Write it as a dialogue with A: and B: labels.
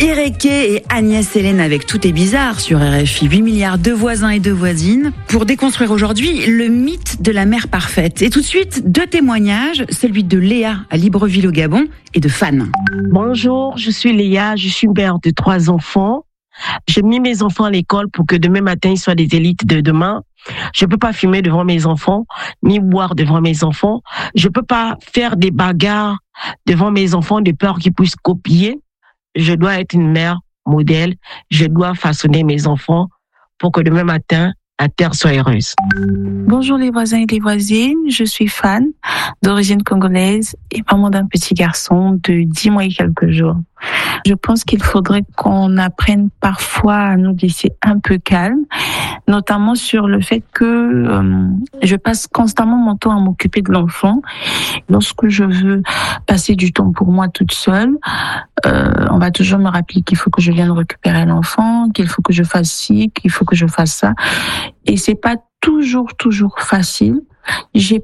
A: Ireke et Agnès Hélène avec Tout est bizarre sur RFI, 8 milliards de voisins et de voisines, pour déconstruire aujourd'hui le mythe de la mère parfaite. Et tout de suite, 2 témoignages, celui de Léa à Libreville au Gabon et de Fan.
B: Bonjour, je suis Léa, je suis mère de 3 enfants. J'ai mis mes enfants à l'école pour que demain matin, ils soient des élites de demain. Je peux pas fumer devant mes enfants, ni boire devant mes enfants. Je peux pas faire des bagarres devant mes enfants de peur qu'ils puissent copier. Je dois être une mère modèle. Je dois façonner mes enfants pour que demain matin, la terre soit heureuse.
C: Bonjour les voisins et les voisines, je suis Fan, d'origine congolaise et maman d'un petit garçon de 10 mois et quelques jours. Je pense qu'il faudrait qu'on apprenne parfois à nous laisser un peu calme, notamment sur le fait que je passe constamment mon temps à m'occuper de l'enfant. Lorsque je veux passer du temps pour moi toute seule, on va toujours me rappeler qu'il faut que je vienne récupérer l'enfant, qu'il faut que je fasse ci, qu'il faut que je fasse ça. Et c'est pas toujours facile. J'ai